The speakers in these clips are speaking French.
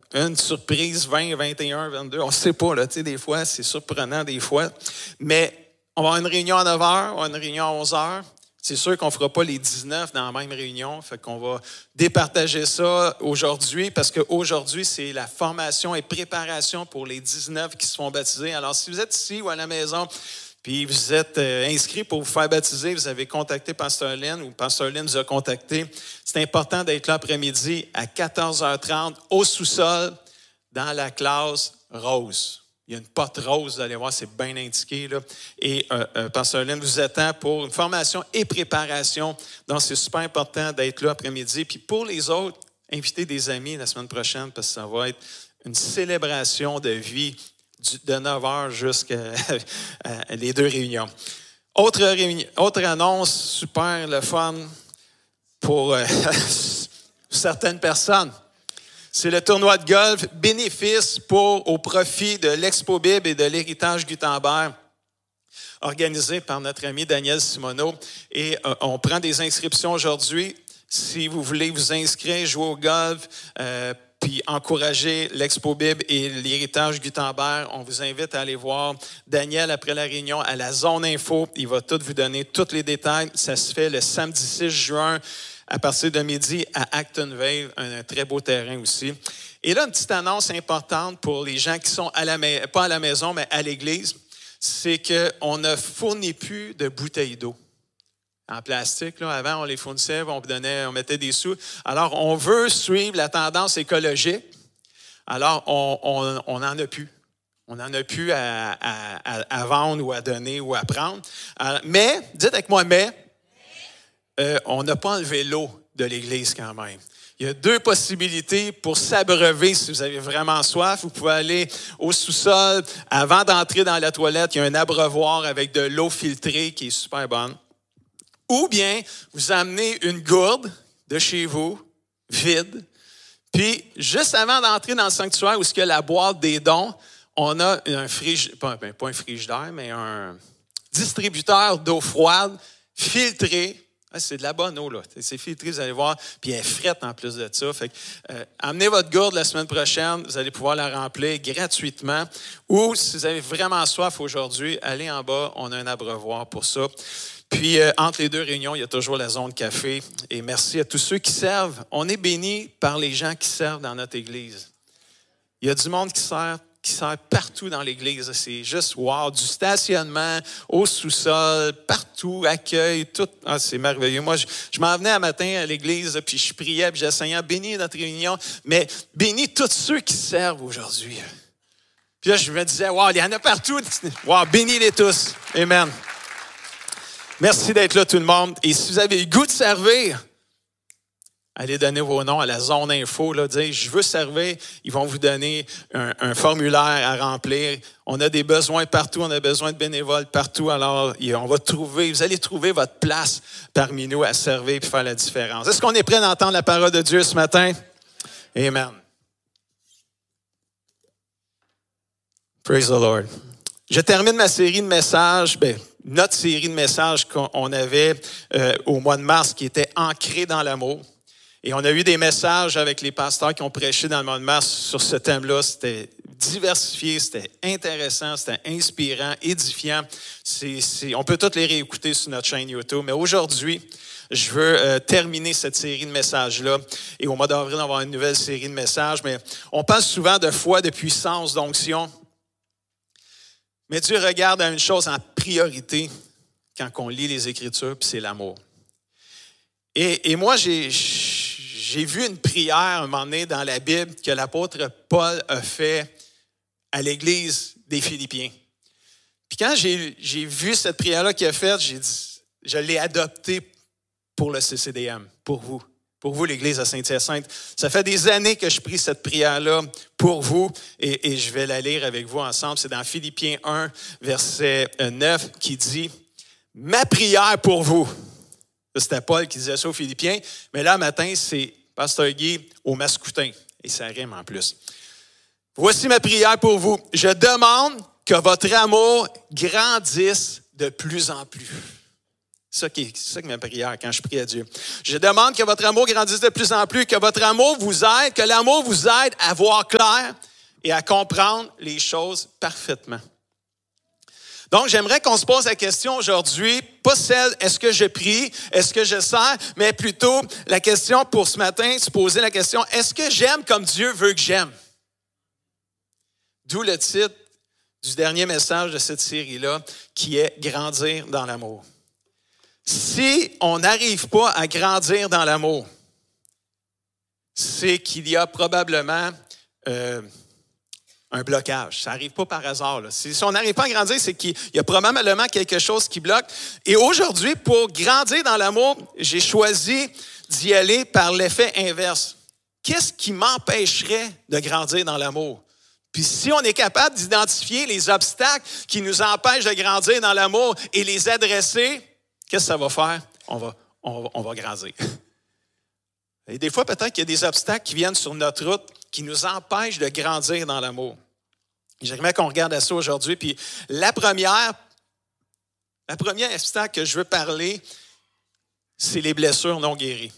une surprise 20, 21, 22. On ne sait pas, là, tu sais, des fois, c'est surprenant des fois. Mais on va avoir une réunion à 9 h, on va avoir une réunion à 11 h. C'est sûr qu'on ne fera pas les 19 dans la même réunion. Fait qu'on va départager ça aujourd'hui parce qu'aujourd'hui, c'est la formation et préparation pour les 19 qui se font baptiser. Alors, si vous êtes ici ou à la maison, puis vous êtes inscrit pour vous faire baptiser, vous avez contacté Pasteur Lynn ou Pasteur Lynn vous a contacté, c'est important d'être là après-midi à 14h30 au sous-sol dans la classe rose. Il y a une porte rose, vous allez voir, c'est bien indiqué, là. Et Pasteur Lynn vous attend pour une formation et préparation. Donc, c'est super important d'être là après-midi. Puis pour les autres, invitez des amis la semaine prochaine parce que ça va être une célébration de vie de 9 h jusqu'à les 2 réunions. Autre annonce super le fun pour certaines personnes. C'est le tournoi de golf bénéfice au profit de l'Expo Bible et de l'Héritage Gutenberg, organisé par notre ami Daniel Simoneau. Et on prend des inscriptions aujourd'hui. Si vous voulez vous inscrire, jouer au golf, puis encourager l'Expo Bible et l'Héritage Gutenberg, on vous invite à aller voir Daniel après la réunion à la zone info. Il va tout vous donner tous les détails. Ça se fait le samedi 6 juin à partir de midi à Actonville, un très beau terrain aussi. Et là, une petite annonce importante pour les gens qui sont pas à la maison, mais à l'église, c'est qu'on ne fournit plus de bouteilles d'eau en plastique. Là. Avant, on les fournissait, on mettait des sous. Alors, on veut suivre la tendance écologique. Alors, on n'en a plus. On n'en a plus à vendre ou à donner ou à prendre. Mais, dites avec moi, on n'a pas enlevé l'eau de l'Église quand même. Il y a 2 possibilités pour s'abreuver si vous avez vraiment soif. Vous pouvez aller au sous-sol. Avant d'entrer dans la toilette, il y a un abreuvoir avec de l'eau filtrée qui est super bonne. Ou bien, vous amenez une gourde de chez vous, vide. Puis, juste avant d'entrer dans le sanctuaire où il y a la boîte des dons, on a pas un frigidaire, mais un distributeur d'eau froide filtrée. C'est de la bonne eau, là. C'est filtré, vous allez voir. Puis elle est frette en plus de ça. Fait que, amenez votre gourde la semaine prochaine. Vous allez pouvoir la remplir gratuitement. Ou, si vous avez vraiment soif aujourd'hui, allez en bas. On a un abreuvoir pour ça. Puis, entre les 2 réunions, il y a toujours la zone café. Et merci à tous ceux qui servent. On est bénis par les gens qui servent dans notre Église. Il y a du monde qui sert partout dans l'Église. C'est juste, wow, du stationnement au sous-sol, partout, accueil, tout. Ah, c'est merveilleux. Moi, je m'en venais un matin à l'Église, puis je priais, puis j'essayais, bénis notre réunion, mais bénis tous ceux qui servent aujourd'hui. Puis là, je me disais, wow, il y en a partout. Wow, bénis-les tous. Amen. Merci d'être là, tout le monde. Et si vous avez le goût de servir, allez donner vos noms à la zone info, là, dire « Je veux servir ». Ils vont vous donner un formulaire à remplir. On a des besoins partout, on a besoin de bénévoles partout. Alors, vous allez trouver votre place parmi nous à servir et faire la différence. Est-ce qu'on est prêt d'entendre la parole de Dieu ce matin? Amen. Praise the Lord. Je termine ma série de messages, notre série de messages qu'on avait au mois de mars qui était ancrée dans l'amour. Et on a eu des messages avec les pasteurs qui ont prêché dans le mois de mars sur ce thème-là. C'était diversifié, c'était intéressant, c'était inspirant, édifiant. On peut tous les réécouter sur notre chaîne YouTube. Mais aujourd'hui, je veux terminer cette série de messages-là. Et au mois d'avril, on va avoir une nouvelle série de messages. Mais on parle souvent de foi, de puissance, d'onction. Mais Dieu regarde à une chose en priorité quand on lit les Écritures, puis c'est l'amour. Et moi, j'ai vu une prière un moment donné dans la Bible que l'apôtre Paul a fait à l'église des Philippiens. Puis quand j'ai vu cette prière-là qu'il a faite, j'ai dit, je l'ai adoptée pour le CCDM, pour vous, l'église de Saint-Hyacinthe. Ça fait des années que je prie cette prière-là pour vous et je vais la lire avec vous ensemble. C'est dans Philippiens 1, verset 9, qui dit « Ma prière pour vous ». C'était Paul qui disait ça aux Philippiens, mais là, matin, c'est Pasteur Guy au Mascoutin. Et ça rime en plus. « Voici ma prière pour vous. Je demande que votre amour grandisse de plus en plus. » C'est ça que ma prière quand je prie à Dieu. Je demande que votre amour grandisse de plus en plus, que votre amour vous aide, que l'amour vous aide à voir clair et à comprendre les choses parfaitement. Donc, j'aimerais qu'on se pose la question aujourd'hui, pas celle « est-ce que je prie, est-ce que je sers », mais plutôt la question pour ce matin, se poser la question « est-ce que j'aime comme Dieu veut que j'aime » ? D'où le titre du dernier message de cette série-là, qui est « Grandir dans l'amour ». Si on n'arrive pas à grandir dans l'amour, c'est qu'il y a probablement un blocage. Ça n'arrive pas par hasard. Là. Si on n'arrive pas à grandir, c'est qu'il y a probablement quelque chose qui bloque. Et aujourd'hui, pour grandir dans l'amour, j'ai choisi d'y aller par l'effet inverse. Qu'est-ce qui m'empêcherait de grandir dans l'amour? Puis si on est capable d'identifier les obstacles qui nous empêchent de grandir dans l'amour et les adresser, qu'est-ce que ça va faire? On va grandir. Et des fois, peut-être qu'il y a des obstacles qui viennent sur notre route qui nous empêchent de grandir dans l'amour. J'aimerais qu'on regarde à ça aujourd'hui. Puis la première obstacle que je veux parler, c'est les blessures non guéries.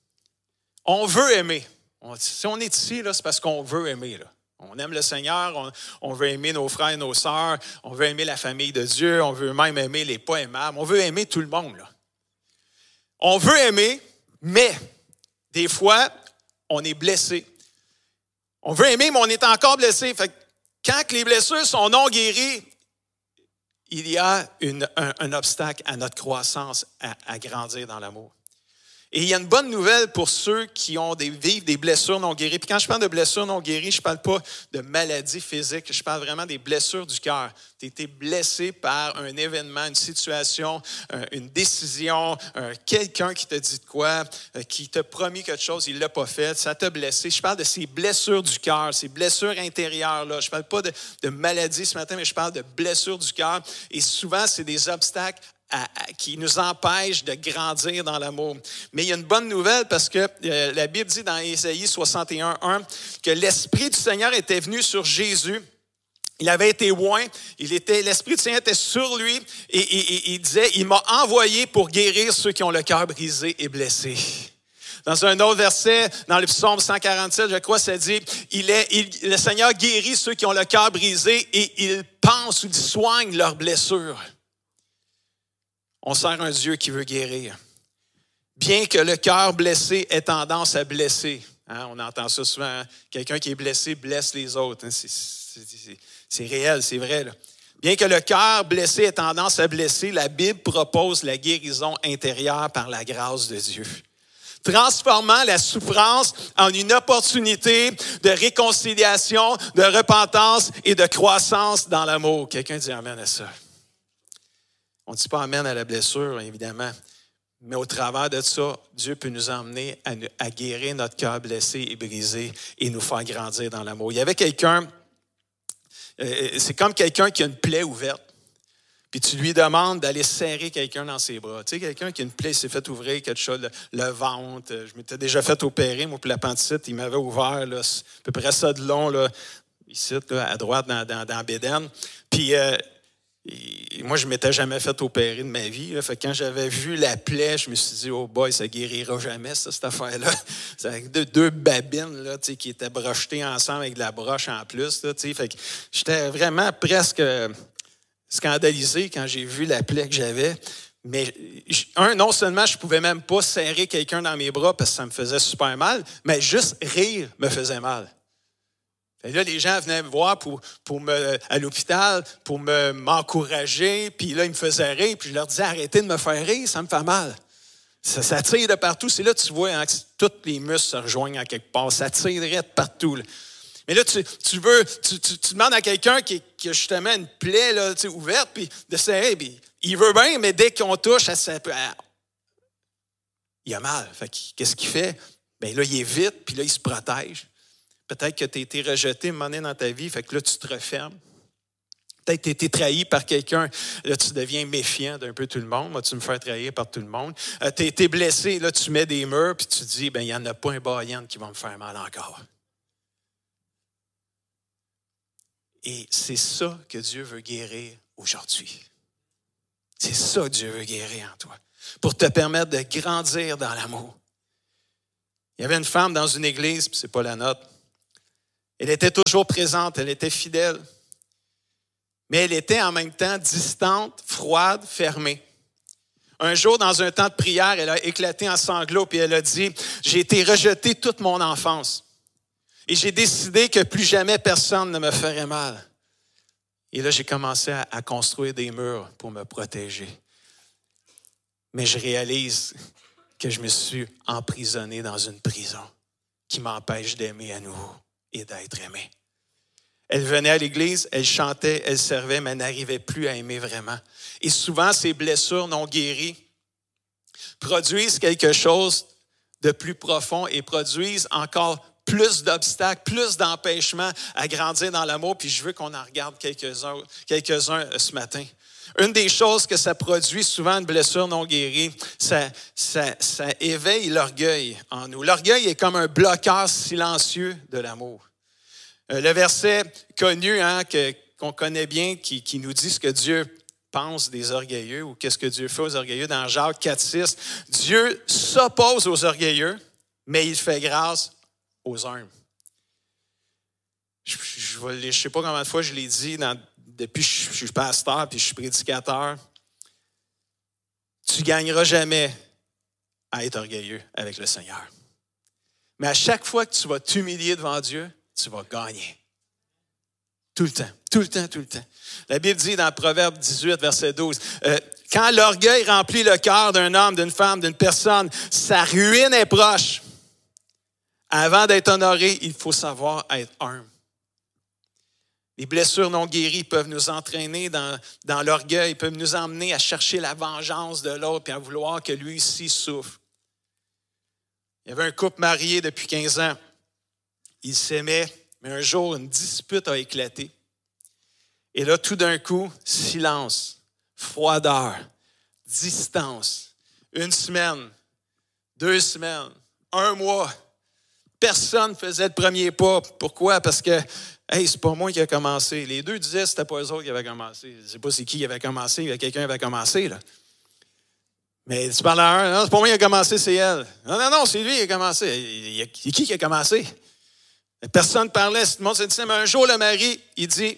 On veut aimer. Si on est ici, là, c'est parce qu'on veut aimer. Là. On aime le Seigneur, on veut aimer nos frères et nos sœurs, on veut aimer la famille de Dieu, on veut même aimer les pas aimables, on veut aimer tout le monde. Là. On veut aimer, mais des fois, on est blessé. On veut aimer, mais on est encore blessé. Fait que quand les blessures sont non guéries, il y a un obstacle à notre croissance, à grandir dans l'amour. Et il y a une bonne nouvelle pour ceux qui vivent des blessures non guéries. Puis quand je parle de blessures non guéries, je ne parle pas de maladies physiques, je parle vraiment des blessures du cœur. Tu as été blessé par un événement, une situation, une décision, quelqu'un qui t'a dit de quoi, qui t'a promis quelque chose, il ne l'a pas fait, ça t'a blessé. Je parle de ces blessures du cœur, ces blessures intérieures-là. Je ne parle pas de maladies ce matin, mais je parle de blessures du cœur. Et souvent, c'est des obstacles qui nous empêche de grandir dans l'amour. Mais il y a une bonne nouvelle parce que la Bible dit dans Ésaïe 61:1 que l'Esprit du Seigneur était venu sur Jésus. Il avait été oint, l'Esprit du Seigneur était sur lui et il disait « Il m'a envoyé pour guérir ceux qui ont le cœur brisé et blessé. » Dans un autre verset, dans le psaume 147, je crois, ça dit « Le Seigneur guérit ceux qui ont le cœur brisé et il pense ou il soigne leurs blessures. » On sert un Dieu qui veut guérir. Bien que le cœur blessé ait tendance à blesser. Hein, on entend ça souvent. Hein? Quelqu'un qui est blessé blesse les autres. Hein? C'est réel, c'est vrai. Là. Bien que le cœur blessé ait tendance à blesser, la Bible propose la guérison intérieure par la grâce de Dieu. Transformant la souffrance en une opportunité de réconciliation, de repentance et de croissance dans l'amour. Quelqu'un dit amen à ça. On ne dit pas amen à la blessure, évidemment, mais au travers de ça, Dieu peut nous emmener à guérir notre cœur blessé et brisé et nous faire grandir dans l'amour. Il y avait quelqu'un, c'est comme quelqu'un qui a une plaie ouverte, puis tu lui demandes d'aller serrer quelqu'un dans ses bras. Tu sais, quelqu'un qui a une plaie, s'est fait ouvrir quelque chose, le ventre. Je m'étais déjà fait opérer, moi, pour l'appendicite, il m'avait ouvert là, à peu près ça de long, là, ici, là, à droite, dans la bédaine. Puis, moi, je ne m'étais jamais fait opérer de ma vie. Là. Fait que quand j'avais vu la plaie, je me suis dit, oh boy, ça ne guérira jamais, ça, cette affaire-là. C'est avec deux babines là, qui étaient brochetées ensemble avec de la broche en plus. Là, fait que j'étais vraiment presque scandalisé quand j'ai vu la plaie que j'avais. Mais non seulement je ne pouvais même pas serrer quelqu'un dans mes bras parce que ça me faisait super mal, mais juste rire me faisait mal. Et là, les gens venaient me voir à l'hôpital pour m'encourager. Puis là, ils me faisaient rire. Puis je leur disais, arrêtez de me faire rire, ça me fait mal. Ça tire de partout. C'est là que tu vois hein, que tous les muscles se rejoignent en quelque part. Ça tirerait de partout. Là. Mais là, tu demandes à quelqu'un qui a justement une plaie là, ouverte, puis de serrer. Puis il veut bien, mais dès qu'on touche, il a mal. Fait qu'est-ce qu'il fait? Bien là, il évite, puis là, il se protège. Peut-être que tu as été rejeté un moment donné dans ta vie, fait que là, tu te refermes. Peut-être que tu as été trahi par quelqu'un, là, tu deviens méfiant d'un peu tout le monde. Vas-tu me faire trahir par tout le monde? Tu as été blessé, là, tu mets des murs, puis tu te dis, bien, il n'y en a pas un baillant qui va me faire mal encore. Et c'est ça que Dieu veut guérir aujourd'hui. C'est ça que Dieu veut guérir en toi. pour te permettre de grandir dans l'amour. Il y avait une femme dans une église, puis c'est pas la nôtre. Elle était toujours présente, elle était fidèle. Mais elle était en même temps distante, froide, fermée. Un jour, dans un temps de prière, elle a éclaté en sanglots, puis elle a dit, « J'ai été rejetée toute mon enfance. Et j'ai décidé que plus jamais personne ne me ferait mal. » Et là, j'ai commencé à construire des murs pour me protéger. Mais je réalise que je me suis emprisonné dans une prison qui m'empêche d'aimer à nouveau et d'être aimé. Elle venait à l'église, elle chantait, elle servait, mais elle n'arrivait plus à aimer vraiment. Et souvent, ces blessures non guéries produisent quelque chose de plus profond et produisent encore plus d'obstacles, plus d'empêchements à grandir dans l'amour. Puis je veux qu'on en regarde quelques-uns ce matin. Une des choses que ça produit souvent, une blessure non guérie, ça éveille l'orgueil en nous. L'orgueil est comme un bloqueur silencieux de l'amour. Le verset connu qu'on connaît bien qui nous dit ce que Dieu pense des orgueilleux ou qu'est-ce que Dieu fait aux orgueilleux dans Jacques 4,6. Dieu s'oppose aux orgueilleux, mais il fait grâce aux humbles. Je ne sais pas combien de fois je l'ai dit depuis que je suis pasteur puis je suis prédicateur. Tu ne gagneras jamais à être orgueilleux avec le Seigneur. Mais à chaque fois que tu vas t'humilier devant Dieu, tu vas gagner. Tout le temps, tout le temps, tout le temps. La Bible dit dans Proverbe 18, verset 12, quand l'orgueil remplit le cœur d'un homme, d'une femme, d'une personne, sa ruine est proche. Avant d'être honoré, il faut savoir être humble. Les blessures non guéries peuvent nous entraîner dans l'orgueil, peuvent nous emmener à chercher la vengeance de l'autre et à vouloir que lui aussi souffre. Il y avait un couple marié depuis 15 ans. Ils s'aimaient, mais un jour, une dispute a éclaté. Et là, tout d'un coup, silence, froideur, distance. 1 semaine, 2 semaines, 1 mois. Personne ne faisait le premier pas. Pourquoi? Parce que, hey, c'est pas moi qui a commencé. Les deux disaient que c'était pas eux autres qui avaient commencé. Je ne sais pas c'est qui avait commencé, mais quelqu'un avait commencé, là. Mais tu parles à un, non, c'est pas moi qui a commencé, c'est elle. Non, c'est lui qui a commencé. C'est qui a commencé? Personne ne parlait, tout le monde se disait, mais un jour, le mari, il dit,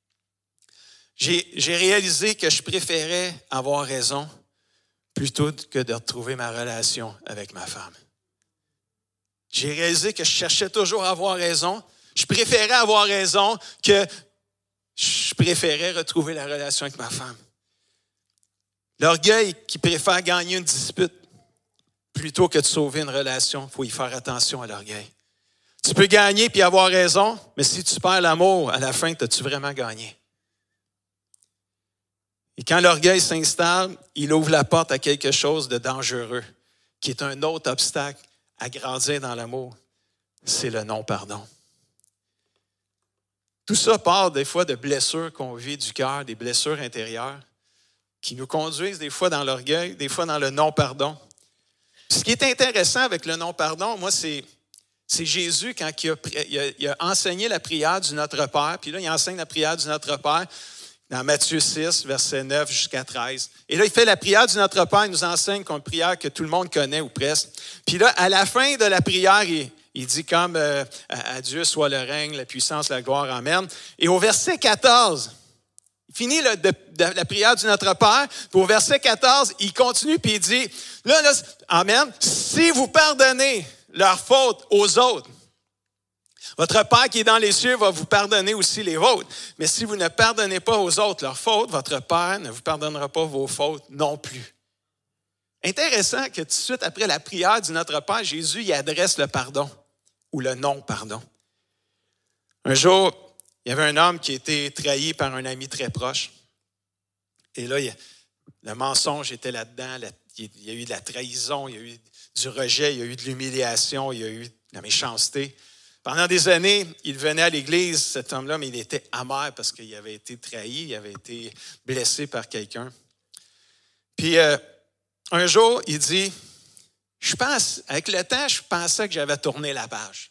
j'ai réalisé que je préférais avoir raison plutôt que de retrouver ma relation avec ma femme. J'ai réalisé que je cherchais toujours à avoir raison. Je préférais avoir raison que je préférais retrouver la relation avec ma femme. L'orgueil qui préfère gagner une dispute plutôt que de sauver une relation, il faut y faire attention à l'orgueil. Tu peux gagner puis avoir raison, mais si tu perds l'amour, à la fin, as-tu vraiment gagné? Et quand l'orgueil s'installe, il ouvre la porte à quelque chose de dangereux, qui est un autre obstacle à grandir dans l'amour. C'est le non-pardon. Tout ça part des fois de blessures qu'on vit du cœur, des blessures intérieures, qui nous conduisent des fois dans l'orgueil, des fois dans le non-pardon. Puis ce qui est intéressant avec le non-pardon, moi, c'est Jésus, quand il a enseigné la prière du Notre Père, puis là, il enseigne la prière du Notre Père dans Matthieu 6, versets 9 jusqu'à 13. Et là, il fait la prière du Notre Père, il nous enseigne comme une prière que tout le monde connaît ou presque. Puis là, à la fin de la prière, il dit comme à Dieu soit le règne, la puissance, la gloire, amen. Et au verset 14, il finit la prière du Notre Père, puis au verset 14, il continue, puis il dit, là, amen, si vous pardonnez leurs fautes aux autres, votre Père qui est dans les cieux va vous pardonner aussi les vôtres. Mais si vous ne pardonnez pas aux autres leurs fautes, votre Père ne vous pardonnera pas vos fautes non plus. Intéressant que tout de suite après la prière du Notre Père, Jésus y adresse le pardon ou le non-pardon. Un jour, il y avait un homme qui a été trahi par un ami très proche. Et là, le mensonge était là-dedans. Il y a eu de la trahison, il y a eu du rejet, il y a eu de l'humiliation, il y a eu de la méchanceté. Pendant des années, il venait à l'église, cet homme-là, mais il était amer parce qu'il avait été trahi, il avait été blessé par quelqu'un. Puis, un jour, il dit, avec le temps, je pensais que j'avais tourné la page.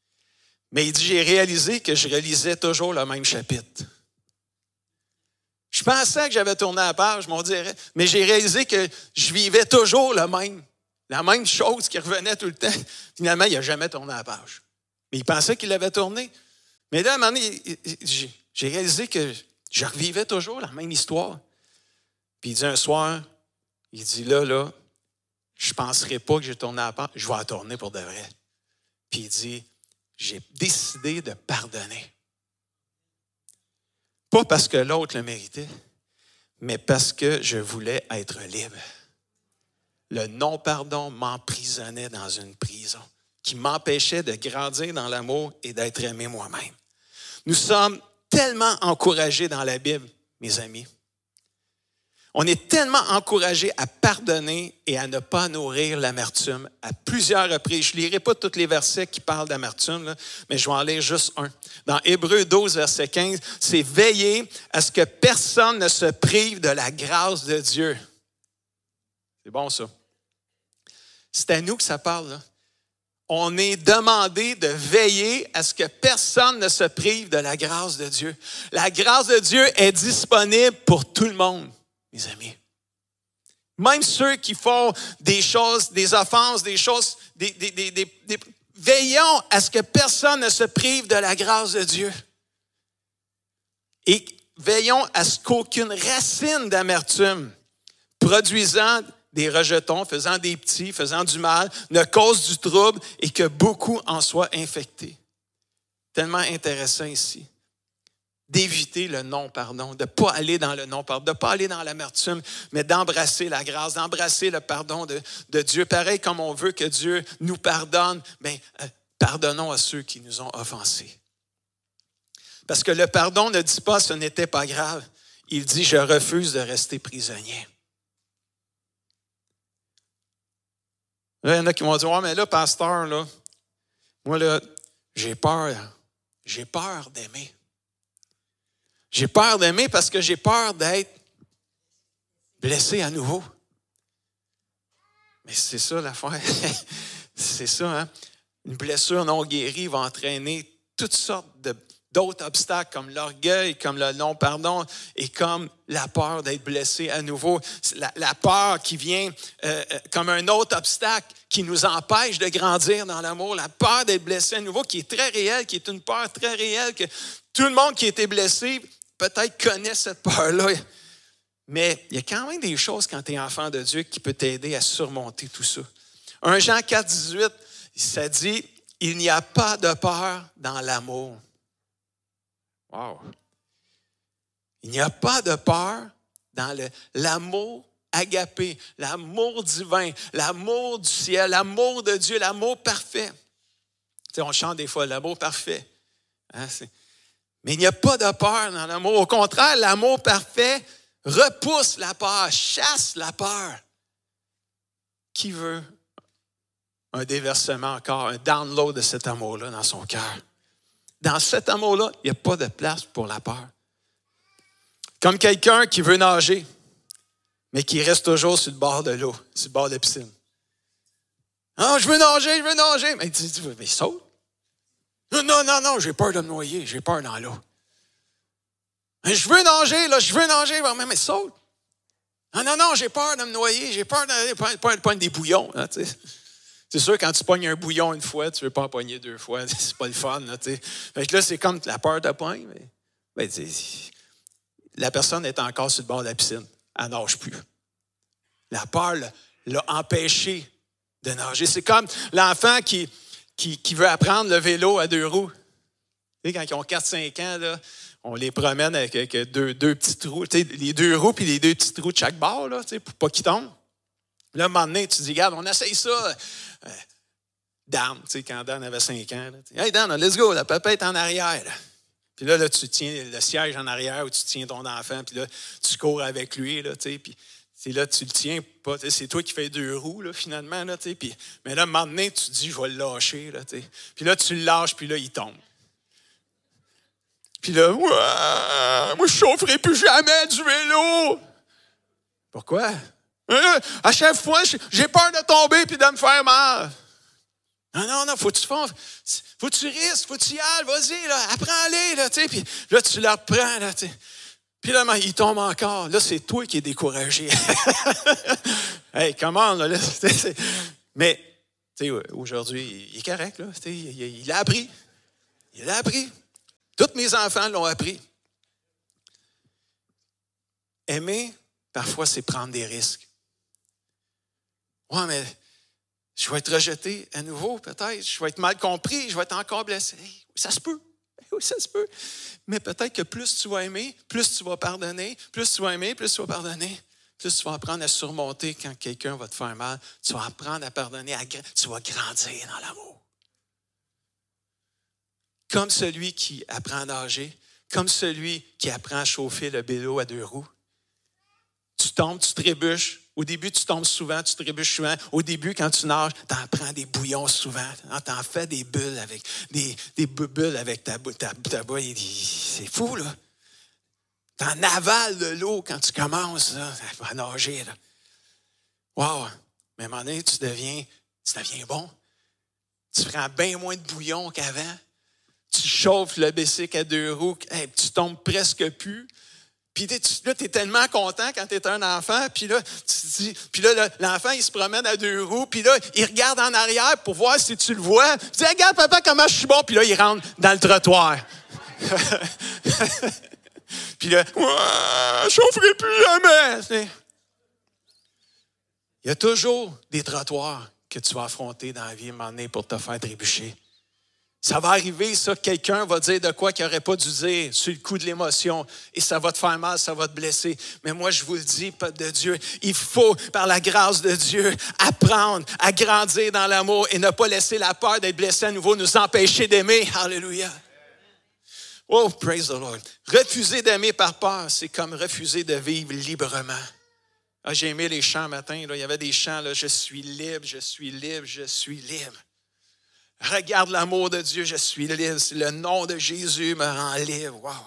Mais il dit, j'ai réalisé que je relisais toujours le même chapitre. Je pensais que j'avais tourné la page, on dirait, mais j'ai réalisé que je vivais toujours la même chose qui revenait tout le temps. Finalement, il n'a jamais tourné la page. Mais il pensait qu'il l'avait tourné. Mais là, à un moment donné, j'ai réalisé que je revivais toujours la même histoire. Puis il dit un soir, il dit là, je ne penserai pas que j'ai tourné la page, je vais la tourner pour de vrai. Puis il dit, j'ai décidé de pardonner. Pas parce que l'autre le méritait, mais parce que je voulais être libre. Le non-pardon m'emprisonnait dans une prison qui m'empêchait de grandir dans l'amour et d'être aimé moi-même. Nous sommes tellement encouragés dans la Bible, mes amis. On est tellement encouragés à pardonner et à ne pas nourrir l'amertume à plusieurs reprises. Je ne lirai pas tous les versets qui parlent d'amertume, là, mais je vais en lire juste un. Dans Hébreux 12, verset 15, c'est « Veillez à ce que personne ne se prive de la grâce de Dieu. » C'est bon, ça. C'est à nous que ça parle, là. On est demandé de veiller à ce que personne ne se prive de la grâce de Dieu. La grâce de Dieu est disponible pour tout le monde, mes amis. Même ceux qui font des choses, des offenses, des choses, veillons à ce que personne ne se prive de la grâce de Dieu. Et veillons à ce qu'aucune racine d'amertume produisant des rejetons, faisant des petits, faisant du mal, ne cause du trouble et que beaucoup en soient infectés. Tellement intéressant ici. D'éviter le non-pardon, de ne pas aller dans le non-pardon, de ne pas aller dans l'amertume, mais d'embrasser la grâce, d'embrasser le pardon de Dieu. Pareil comme on veut que Dieu nous pardonne, mais pardonnons à ceux qui nous ont offensés. Parce que le pardon ne dit pas « ce n'était pas grave ». Il dit « je refuse de rester prisonnier ». Là, il y en a qui vont dire « ouais, mais là, pasteur, là, moi, là, j'ai peur d'aimer. J'ai peur d'aimer parce que j'ai peur d'être blessé à nouveau. » Mais c'est ça l'affaire. C'est ça, hein? Une blessure non guérie va entraîner toutes sortes d'autres obstacles comme l'orgueil, comme le non-pardon et comme la peur d'être blessé à nouveau. La peur qui vient comme un autre obstacle qui nous empêche de grandir dans l'amour. La peur d'être blessé à nouveau qui est très réelle, qui est une peur très réelle que tout le monde qui a été blessé peut-être connaît cette peur-là. Mais il y a quand même des choses quand tu es enfant de Dieu qui peut t'aider à surmonter tout ça. 1 Jean 4, 18, ça dit « Il n'y a pas de peur dans l'amour. » Wow! Il n'y a pas de peur dans l'amour agapé, l'amour divin, l'amour du ciel, l'amour de Dieu, l'amour parfait. Tu sais, on chante des fois l'amour parfait. Hein, mais il n'y a pas de peur dans l'amour. Au contraire, l'amour parfait repousse la peur, chasse la peur. Qui veut un déversement encore, un download de cet amour-là dans son cœur? Dans cet amour-là, il n'y a pas de place pour la peur. Comme quelqu'un qui veut nager, mais qui reste toujours sur le bord de l'eau, sur le bord de la piscine. Ah, je veux nager. Mais tu dis, mais saute. Non, j'ai peur de me noyer, j'ai peur dans l'eau. Mais je veux nager, mais saute. Non, j'ai peur de me noyer, j'ai peur de pogner des bouillons. Hein, c'est sûr, quand tu pognes un bouillon une fois, tu ne veux pas en pogner deux fois. C'est pas le fun. Là, fait que là, c'est comme la peur de pogne. Mais, la personne est encore sur le bord de la piscine. Elle ne nage plus. La peur l'a empêché de nager. C'est comme l'enfant qui veut apprendre le vélo à deux roues. Tu sais, quand ils ont 4-5 ans, là, on les promène avec deux petits trous. Tu sais, les deux roues puis les deux petits trous de chaque bord là, tu sais, pour pas qu'ils tombent. Là, à un moment donné, tu dis, regarde, on essaye ça. Dan, tu sais, quand Dan avait 5 ans, là, hey Dan, let's go, la papa est en arrière. Là. Puis là, tu tiens le siège en arrière où tu tiens ton enfant, puis là, tu cours avec lui, là, tu sais, puis là, tu le tiens pas, c'est toi qui fais deux roues, là, finalement, là, tu sais, puis, mais là, à un moment donné, tu te dis, je vais le lâcher, là, tu sais. Puis là, tu le lâches, puis là, il tombe. Puis là, ouais, moi, je chaufferai plus jamais du vélo. Pourquoi? À chaque fois, j'ai peur de tomber puis de me faire mal. Non, faut que tu fasses, faut que tu risques, faut que tu y ailles, vas-y, là, apprends-les, là, tu sais, puis là, tu le reprends, là, tu sais. Puis là, il tombe encore. Là, c'est toi qui es découragé. Hey, comment, là? Mais, tu sais, aujourd'hui, il est correct, là. Il a appris. Il a appris. Tous mes enfants l'ont appris. Aimer, parfois, c'est prendre des risques. Ouais, mais je vais être rejeté à nouveau, peut-être. Je vais être mal compris. Je vais être encore blessé. Hey, ça se peut. Oui, ça se peut. Mais peut-être que plus tu vas aimer, plus tu vas pardonner. Plus tu vas aimer, plus tu vas pardonner. Plus tu vas apprendre à surmonter quand quelqu'un va te faire mal. Tu vas apprendre à pardonner. Tu vas grandir dans l'amour. Comme celui qui apprend à nager. Comme celui qui apprend à chauffer le vélo à 2 roues. Tu tombes, tu trébuches. Au début, tu tombes souvent, tu trébuches souvent. Au début, quand tu nages, tu en prends des bouillons souvent. Tu en fais des bulles avec des bulles avec ta bouille. C'est fou, là. Tu en avales de l'eau quand tu commences là, à nager. Là. Wow! Mais à un moment donné, tu deviens bon. Tu prends bien moins de bouillon qu'avant. Tu chauffes le bicycle à 2 roues. Hey, tu tombes presque plus. Puis là, tu es tellement content quand tu es un enfant. Puis là, l'enfant, il se promène à 2 roues. Puis là, il regarde en arrière pour voir si tu le vois. Tu dis, regarde, papa, comment je suis bon. Puis là, il rentre dans le trottoir. Puis là, je ne chaufferai plus jamais. Il y a toujours des trottoirs que tu vas affronter dans la vie à un moment donné pour te faire trébucher. Ça va arriver, ça, quelqu'un va dire de quoi qu'il n'aurait pas dû dire sur le coup de l'émotion et ça va te faire mal, ça va te blesser. Mais moi, je vous le dis, peuple de Dieu, il faut, par la grâce de Dieu, apprendre à grandir dans l'amour et ne pas laisser la peur d'être blessé à nouveau nous empêcher d'aimer. Alléluia. Oh, praise the Lord. Refuser d'aimer par peur, c'est comme refuser de vivre librement. Ah, j'ai aimé les chants matin, là. Il y avait des chants, là, je suis libre, je suis libre, je suis libre. Regarde l'amour de Dieu, je suis libre. Le nom de Jésus me rend libre. Wow.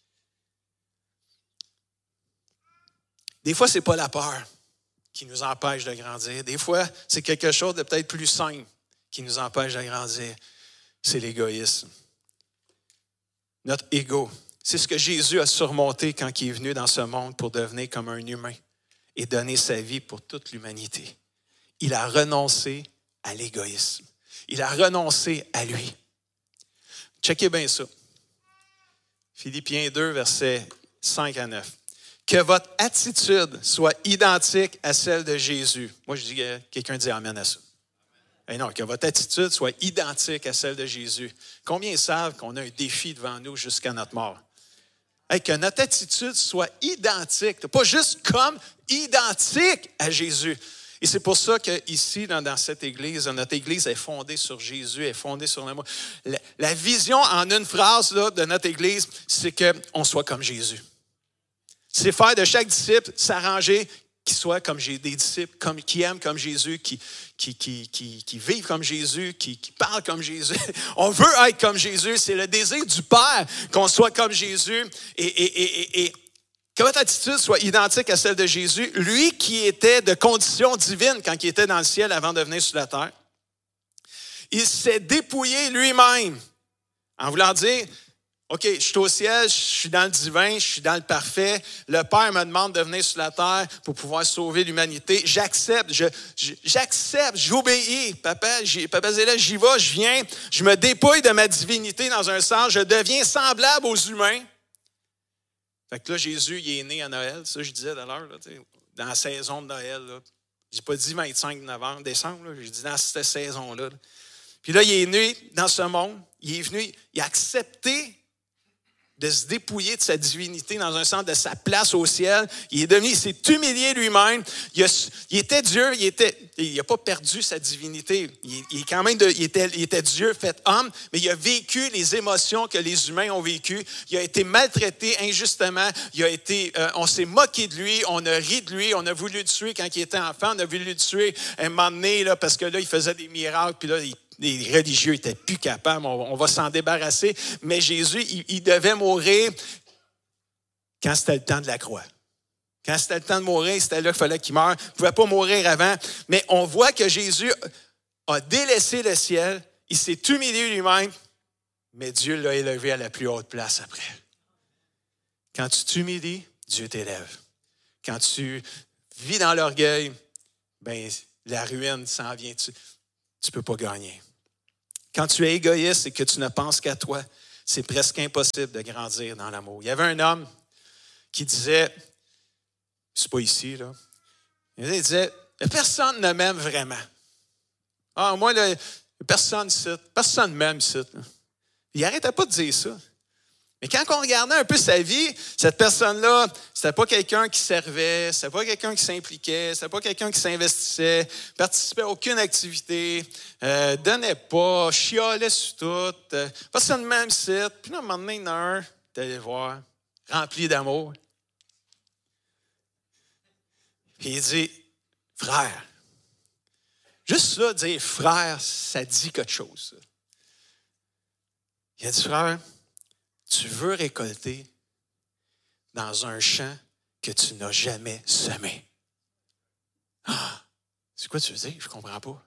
Des fois, ce n'est pas la peur qui nous empêche de grandir. Des fois, c'est quelque chose de peut-être plus simple qui nous empêche de grandir. C'est l'égoïsme. Notre ego. C'est ce que Jésus a surmonté quand il est venu dans ce monde pour devenir comme un humain et donner sa vie pour toute l'humanité. Il a renoncé à l'égoïsme. Il a renoncé à lui. Checkez bien ça. Philippiens 2, versets 5 à 9. Que votre attitude soit identique à celle de Jésus. Moi, je dis que quelqu'un dit amen à ça. Et non, que votre attitude soit identique à celle de Jésus. Combien savent qu'on a un défi devant nous jusqu'à notre mort? Hey, que notre attitude soit identique, pas juste comme, identique à Jésus. Et c'est pour ça qu'ici, dans cette Église, notre Église est fondée sur Jésus, est fondée sur l'amour. La vision en une phrase là, de notre Église, c'est qu'on soit comme Jésus. C'est faire de chaque disciple s'arranger qu'il soit comme des disciples qui aiment comme Jésus, qui vivent comme Jésus, qui parlent comme Jésus. On veut être comme Jésus. C'est le désir du Père qu'on soit comme Jésus. Et que votre attitude soit identique à celle de Jésus, lui qui était de condition divine quand il était dans le ciel avant de venir sur la terre. Il s'est dépouillé lui-même en voulant dire, OK, je suis au ciel, je suis dans le divin, je suis dans le parfait. Le Père me demande de venir sur la terre pour pouvoir sauver l'humanité. J'accepte, j'obéis. Papa Zéla, j'y vais, je viens, je me dépouille de ma divinité dans un sens, je deviens semblable aux humains. Fait que là, Jésus, il est né à Noël, ça je disais tout à l'heure, là, dans la saison de Noël. Là. Je n'ai pas dit 25 novembre, décembre, là, j'ai dit dans cette saison-là. Là. Puis là, il est né dans ce monde, il est venu, il a accepté de se dépouiller de sa divinité dans un sens de sa place au ciel. Il s'est humilié lui-même. Il était Dieu, il n'a pas perdu sa divinité. Il était Dieu fait homme, mais il a vécu les émotions que les humains ont vécues. Il a été maltraité injustement. On s'est moqué de lui, on a ri de lui, on a voulu le tuer quand il était enfant, on a voulu le tuer un moment donné là, parce que là, il faisait des miracles, puis là, les religieux n'étaient plus capables, on va s'en débarrasser. Mais Jésus, il devait mourir quand c'était le temps de la croix. Quand c'était le temps de mourir, c'était là qu'il fallait qu'il meure. Il ne pouvait pas mourir avant. Mais on voit que Jésus a délaissé le ciel, il s'est humilié lui-même, mais Dieu l'a élevé à la plus haute place après. Quand tu t'humilies, Dieu t'élève. Quand tu vis dans l'orgueil, ben, la ruine s'en vient. Tu ne peux pas gagner. Quand tu es égoïste et que tu ne penses qu'à toi, c'est presque impossible de grandir dans l'amour. Il y avait un homme qui disait, c'est pas ici, là, il disait, personne ne m'aime vraiment. Ah, moi, là, personne ne m'aime ici. Là. Il n'arrêtait pas de dire ça. Mais quand on regardait un peu sa vie, cette personne-là, c'était pas quelqu'un qui servait, c'était pas quelqu'un qui s'impliquait, c'était pas quelqu'un qui s'investissait, participait à aucune activité, donnait pas, chialait sur tout, personne de même site. Puis là, un moment donné, il y en a un, t'es allé voir, rempli d'amour. Puis il dit, frère, juste ça, dire frère, ça dit quelque chose. Ça. Il a dit, frère, tu veux récolter dans un champ que tu n'as jamais semé. Ah, c'est quoi tu veux dire? Je ne comprends pas.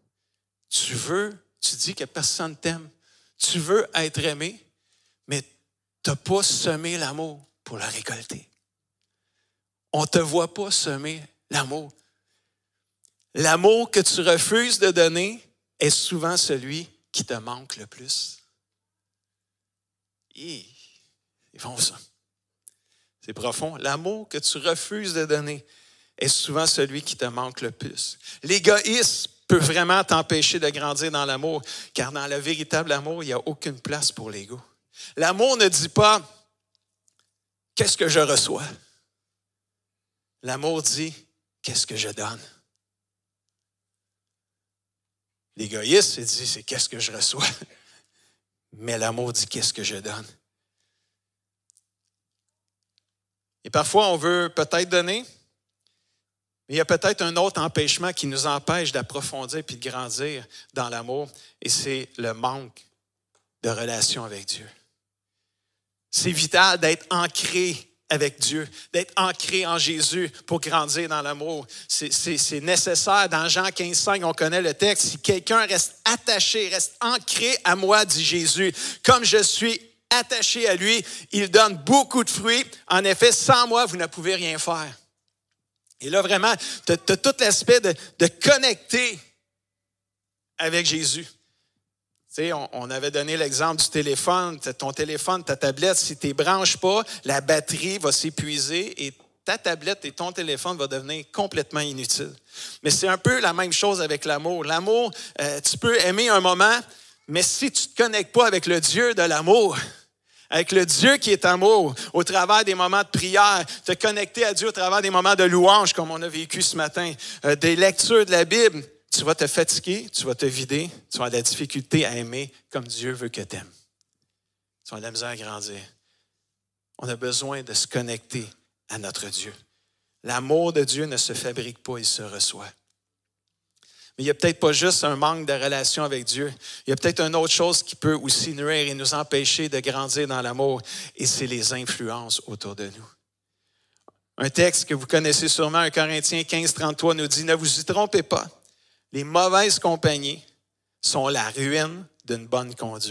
Tu dis que personne t'aime. Tu veux être aimé, mais tu n'as pas semé l'amour pour le récolter. On ne te voit pas semer l'amour. L'amour que tu refuses de donner est souvent celui qui te manque le plus. Ils font ça. C'est profond. L'amour que tu refuses de donner est souvent celui qui te manque le plus. L'égoïsme peut vraiment t'empêcher de grandir dans l'amour, car dans le véritable amour, il n'y a aucune place pour l'ego. L'amour ne dit pas « qu'est-ce que je reçois ?» L'amour dit « qu'est-ce que je donne ?» L'égoïsme, il dit « c'est qu'est-ce que je reçois ?» Mais l'amour dit « qu'est-ce que je donne ?» Et parfois, on veut peut-être donner, mais il y a peut-être un autre empêchement qui nous empêche d'approfondir puis de grandir dans l'amour, et c'est le manque de relation avec Dieu. C'est vital d'être ancré avec Dieu, d'être ancré en Jésus pour grandir dans l'amour. C'est nécessaire. Dans Jean 15,5, on connaît le texte. Si quelqu'un reste attaché, reste ancré à moi, dit Jésus, comme je suis attaché à lui, il donne beaucoup de fruits. En effet, sans moi, vous ne pouvez rien faire. Et là, vraiment, tu as tout l'aspect de connecter avec Jésus. Tu sais, on avait donné l'exemple du téléphone. Ton téléphone, ta tablette, si tu ne les branches pas, la batterie va s'épuiser et ta tablette et ton téléphone vont devenir complètement inutiles. Mais c'est un peu la même chose avec l'amour. L'amour, tu peux aimer un moment, mais si tu ne te connectes pas avec le Dieu de l'amour, avec le Dieu qui est amour, au travers des moments de prière, te connecter à Dieu au travers des moments de louange, comme on a vécu ce matin, des lectures de la Bible, tu vas te fatiguer, tu vas te vider, tu vas avoir de la difficulté à aimer comme Dieu veut que tu aimes. Tu vas avoir de la misère à grandir. On a besoin de se connecter à notre Dieu. L'amour de Dieu ne se fabrique pas, il se reçoit. Mais il n'y a peut-être pas juste un manque de relation avec Dieu. Il y a peut-être une autre chose qui peut aussi nuire et nous empêcher de grandir dans l'amour, et c'est les influences autour de nous. Un texte que vous connaissez sûrement, 1 Corinthiens 15, 33, nous dit « Ne vous y trompez pas, les mauvaises compagnies sont la ruine d'une bonne conduite. »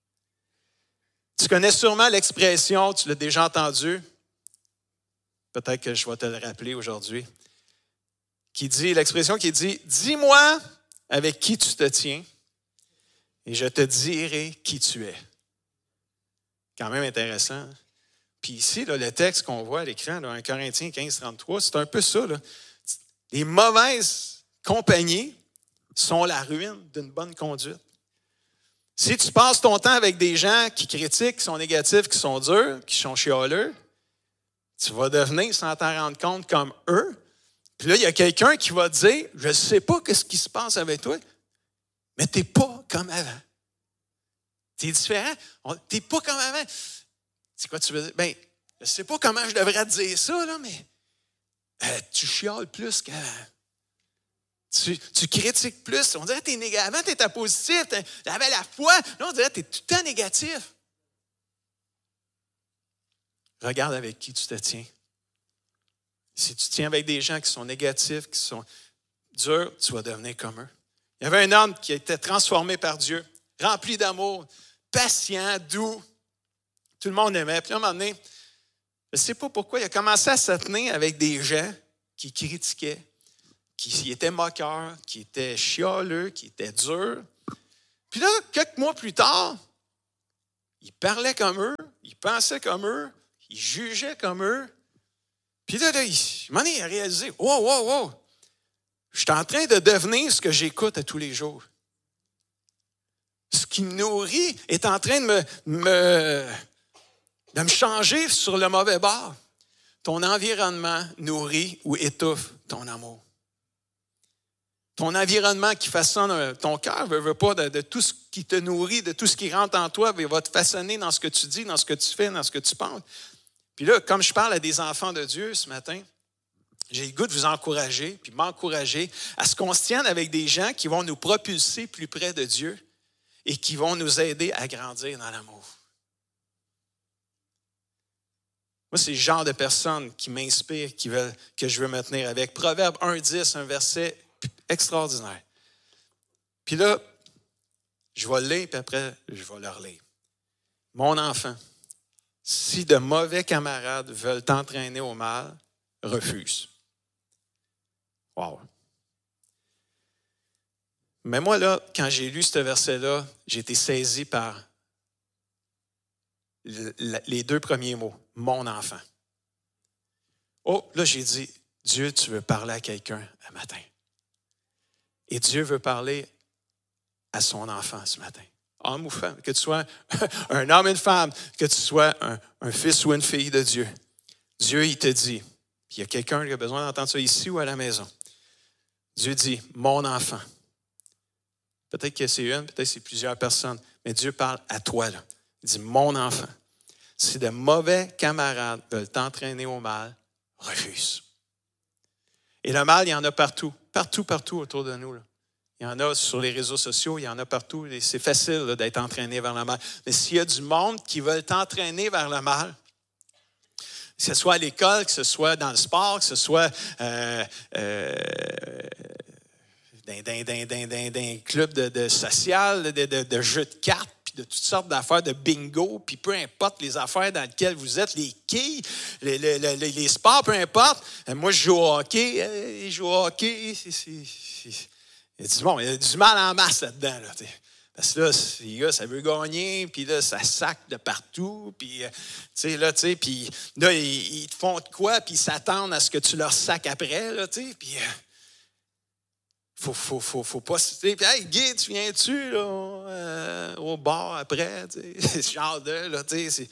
Tu connais sûrement l'expression, tu l'as déjà entendu, peut-être que je vais te le rappeler aujourd'hui, l'expression qui dit « Dis-moi avec qui tu te tiens et je te dirai qui tu es. » Quand même intéressant. Puis ici, là, le texte qu'on voit à l'écran, là, 1 Corinthiens 15, 33, c'est un peu ça. Là. Les mauvaises compagnies sont la ruine d'une bonne conduite. Si tu passes ton temps avec des gens qui critiquent, qui sont négatifs, qui sont durs, qui sont chialeux, tu vas devenir, sans t'en rendre compte, comme eux. Puis là, il y a quelqu'un qui va te dire, je ne sais pas ce qui se passe avec toi, mais tu n'es pas comme avant. Tu es différent. Tu n'es pas comme avant. C'est quoi tu veux dire? Bien, je ne sais pas comment je devrais te dire ça, là, mais tu chiales plus qu'avant. Tu critiques plus. On dirait que tu es négatif. Avant, tu étais positif, tu avais la foi. Là, on dirait que tu es tout le temps négatif. Regarde avec qui tu te tiens. Si tu tiens avec des gens qui sont négatifs, qui sont durs, tu vas devenir comme eux. Il y avait un homme qui a été transformé par Dieu, rempli d'amour, patient, doux. Tout le monde aimait. Puis à un moment donné, Je ne sais pas pourquoi, il a commencé à se tenir avec des gens qui critiquaient, qui étaient moqueurs, qui étaient chialeux, qui étaient durs. Puis là, quelques mois plus tard, il parlait comme eux, il pensait comme eux, il jugeait comme eux. Puis là, il a réalisé, wow, je suis en train de devenir ce que j'écoute à tous les jours. Ce qui me nourrit est en train de me changer sur le mauvais bord. Ton environnement nourrit ou étouffe ton amour. Ton environnement qui façonne ton cœur ne veut pas de tout ce qui te nourrit, de tout ce qui rentre en toi, il va te façonner dans ce que tu dis, dans ce que tu fais, dans ce que tu penses. Puis là, comme je parle à des enfants de Dieu ce matin, j'ai le goût de vous encourager, puis m'encourager à ce qu'on se tienne avec des gens qui vont nous propulser plus près de Dieu et qui vont nous aider à grandir dans l'amour. Moi, c'est le genre de personnes qui m'inspirent, que je veux me tenir avec. Proverbe 1,10, un verset extraordinaire. Puis là, je vais le lire, puis après, je vais le relire. Mon enfant, si de mauvais camarades veulent t'entraîner au mal, refuse. Wow. Mais moi, là, quand j'ai lu ce verset-là, j'ai été saisi par les deux premiers mots, mon enfant. Oh, là, j'ai dit, Dieu, tu veux parler à quelqu'un un matin. Et Dieu veut parler à son enfant ce matin. Homme ou femme, que tu sois un homme et une femme, que tu sois un fils ou une fille de Dieu. Dieu, il te dit, puis il y a quelqu'un qui a besoin d'entendre ça ici ou à la maison. Dieu dit, mon enfant. Peut-être que c'est une, peut-être que c'est plusieurs personnes, mais Dieu parle à toi, là. Il dit, mon enfant, si de mauvais camarades veulent t'entraîner au mal, refuse. Et le mal, il y en a partout, partout autour de nous, là. Il y en a sur les réseaux sociaux, il y en a partout. Et c'est facile là, d'être entraîné vers le mal. Mais s'il y a du monde qui veut t'entraîner vers le mal, que ce soit à l'école, que ce soit dans le sport, que ce soit dans un club de social, de jeux de cartes, puis de toutes sortes d'affaires, de bingo, puis peu importe les affaires dans lesquelles vous êtes, les quilles, les sports, peu importe. Moi, je joue au hockey. Il y a du mal en masse là-dedans. Là, parce que là, les gars, ça veut gagner, puis là, ça sac de partout, puis puis là, ils te font de quoi, puis ils s'attendent à ce que tu leur sacs après, là, puis faut pas citer. Puis, hey, Guy, tu viens-tu, là, au bar après, ce genre de, là, c'est...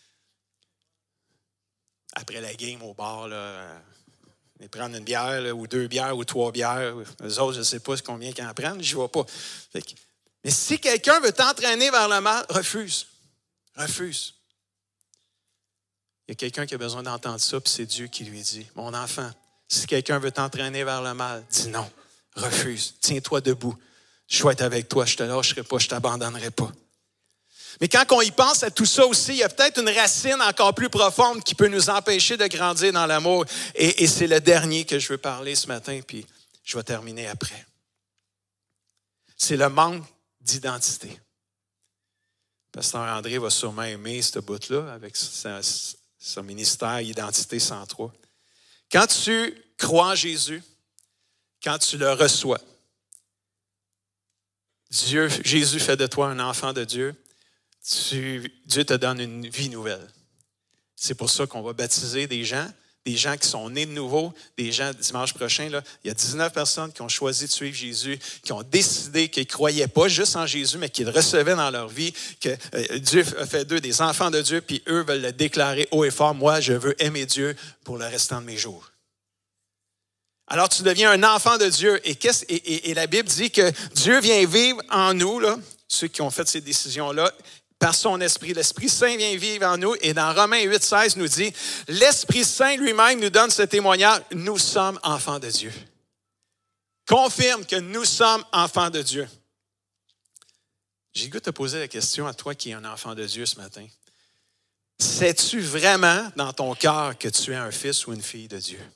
Après la game au bar, là... Ils prennent une bière, là, ou 2 bières, ou 3 bières. Les autres, je ne sais pas combien qu'ils en prennent, je ne vois pas. Mais si quelqu'un veut t'entraîner vers le mal, refuse. Refuse. Il y a quelqu'un qui a besoin d'entendre ça, puis c'est Dieu qui lui dit, mon enfant, si quelqu'un veut t'entraîner vers le mal, dis non, refuse, tiens-toi debout. Je vais être avec toi, je ne te lâcherai pas, je ne t'abandonnerai pas. Mais quand on y pense à tout ça aussi, il y a peut-être une racine encore plus profonde qui peut nous empêcher de grandir dans l'amour. Et c'est le dernier que je veux parler ce matin, puis je vais terminer après. C'est le manque d'identité. Pasteur André va sûrement aimer ce bout-là avec son ministère Identité 103. Quand tu crois en Jésus, quand tu le reçois, Jésus fait de toi un enfant de Dieu. Dieu te donne une vie nouvelle. C'est pour ça qu'on va baptiser des gens qui sont nés de nouveau, des gens, dimanche prochain, là, il y a 19 personnes qui ont choisi de suivre Jésus, qui ont décidé qu'ils ne croyaient pas juste en Jésus, mais qu'ils le recevaient dans leur vie, que Dieu a fait d'eux des enfants de Dieu, puis eux veulent le déclarer haut et fort, moi, je veux aimer Dieu pour le restant de mes jours. Alors, tu deviens un enfant de Dieu, et la Bible dit que Dieu vient vivre en nous, là, ceux qui ont fait ces décisions-là, par son esprit. L'Esprit Saint vient vivre en nous. Et dans Romains 8,16 nous dit, l'Esprit Saint lui-même nous donne ce témoignage, nous sommes enfants de Dieu. Confirme que nous sommes enfants de Dieu. J'ai le goût de te poser la question à toi qui es un enfant de Dieu ce matin. Sais-tu vraiment dans ton cœur que tu es un fils ou une fille de Dieu?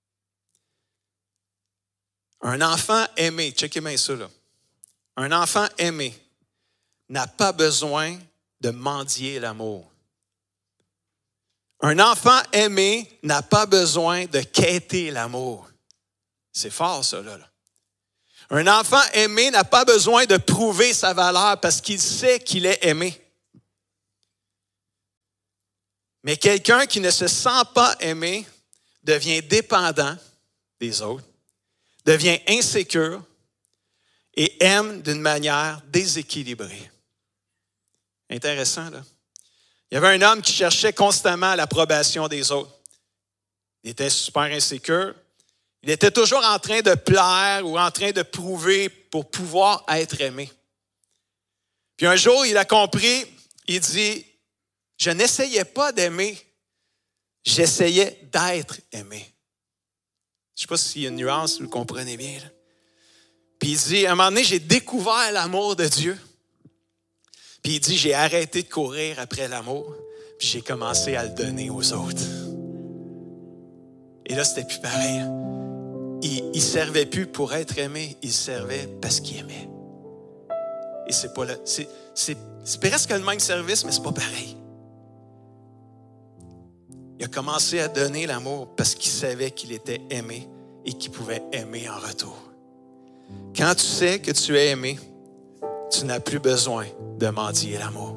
Un enfant aimé, checkez bien ça là. Un enfant aimé n'a pas besoin de mendier l'amour. Un enfant aimé n'a pas besoin de quêter l'amour. C'est fort, ça, là. Un enfant aimé n'a pas besoin de prouver sa valeur parce qu'il sait qu'il est aimé. Mais quelqu'un qui ne se sent pas aimé devient dépendant des autres, devient insécure et aime d'une manière déséquilibrée. Intéressant, là. Il y avait un homme qui cherchait constamment l'approbation des autres. Il était super insécure. Il était toujours en train de plaire ou en train de prouver pour pouvoir être aimé. Puis un jour, il a compris, il dit, je n'essayais pas d'aimer, j'essayais d'être aimé. Je ne sais pas s'il y a une nuance, vous le comprenez bien. Là. Puis il dit, à un moment donné, j'ai découvert l'amour de Dieu. Puis il dit, j'ai arrêté de courir après l'amour, puis j'ai commencé à le donner aux autres. Et là, c'était plus pareil. Il ne servait plus pour être aimé, il servait parce qu'il aimait. Et c'est pas c'est presque le même service, mais c'est pas pareil. Il a commencé à donner l'amour parce qu'il savait qu'il était aimé et qu'il pouvait aimer en retour. Quand tu sais que tu es aimé, tu n'as plus besoin de mendier l'amour.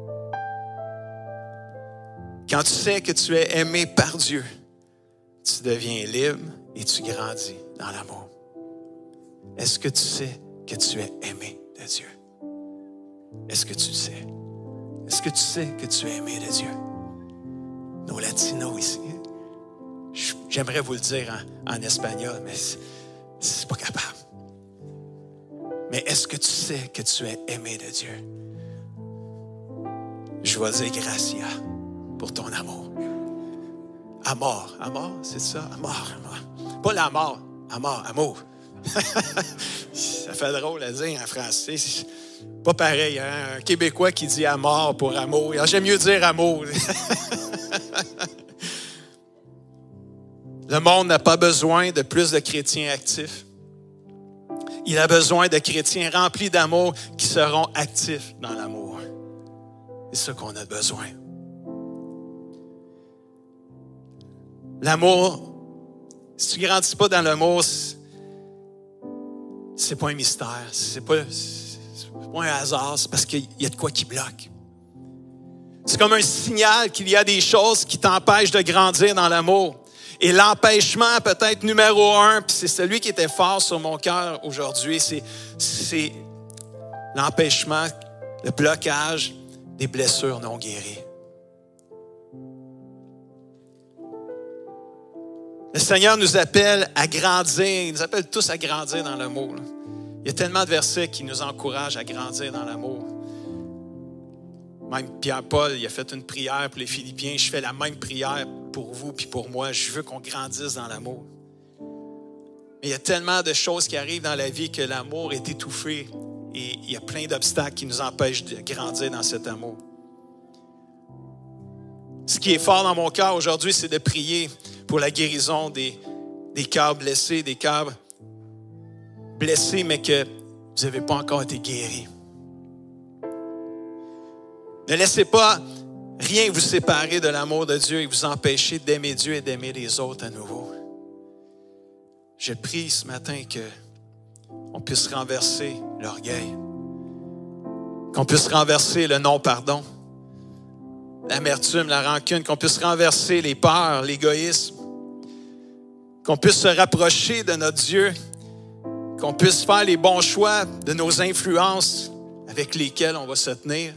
Quand tu sais que tu es aimé par Dieu, tu deviens libre et tu grandis dans l'amour. Est-ce que tu sais que tu es aimé de Dieu? Est-ce que tu le sais? Est-ce que tu sais que tu es aimé de Dieu? Nos latinos ici, j'aimerais vous le dire en espagnol, mais c'est pas capable. Mais est-ce que tu sais que tu es aimé de Dieu? Je vais dire gracia pour ton amour. Amor, c'est ça? Amor. Pas la mort, amour. Ça fait drôle à dire en français. C'est pas pareil, hein? Un Québécois qui dit amor pour amour. J'aime mieux dire amour. Le monde n'a pas besoin de plus de chrétiens actifs. Il a besoin de chrétiens remplis d'amour qui seront actifs dans l'amour. C'est ça qu'on a besoin. L'amour, si tu ne grandis pas dans l'amour, c'est pas un mystère, c'est pas un hasard, c'est parce qu'il y a de quoi qui bloque. C'est comme un signal qu'il y a des choses qui t'empêchent de grandir dans l'amour. Et l'empêchement peut-être numéro 1, puis c'est celui qui était fort sur mon cœur aujourd'hui, c'est l'empêchement, le blocage des blessures non guéries. Le Seigneur nous appelle à grandir, il nous appelle tous à grandir dans l'amour. Il y a tellement de versets qui nous encouragent à grandir dans l'amour. Même Pierre-Paul, il a fait une prière pour les Philippiens. Je fais la même prière pour vous puis pour moi. Je veux qu'on grandisse dans l'amour. Mais il y a tellement de choses qui arrivent dans la vie que l'amour est étouffé. Et il y a plein d'obstacles qui nous empêchent de grandir dans cet amour. Ce qui est fort dans mon cœur aujourd'hui, c'est de prier pour la guérison des cœurs blessés, des cœurs blessés, mais que vous n'avez pas encore été guéris. Ne laissez pas rien vous séparer de l'amour de Dieu et vous empêcher d'aimer Dieu et d'aimer les autres à nouveau. Je prie ce matin qu'on puisse renverser l'orgueil, qu'on puisse renverser le non-pardon, l'amertume, la rancune, qu'on puisse renverser les peurs, l'égoïsme, qu'on puisse se rapprocher de notre Dieu, qu'on puisse faire les bons choix de nos influences avec lesquelles on va se tenir.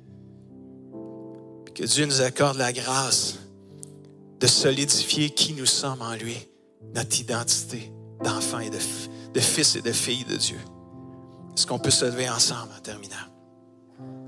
Que Dieu nous accorde la grâce de solidifier qui nous sommes en lui, notre identité d'enfants et de fils et de filles de Dieu. Est-ce qu'on peut se lever ensemble en terminant?